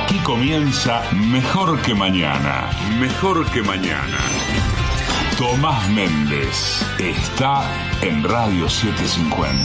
Aquí comienza Mejor que Mañana. Mejor que Mañana. Tomás Méndez está en Radio 750.